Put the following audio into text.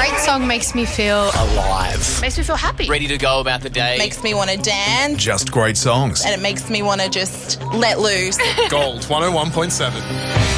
great song makes me feel alive. Makes me feel happy. Ready to go about the day. Makes me want to dance. Just great songs. And it makes me want to just let loose. Gold 101.7.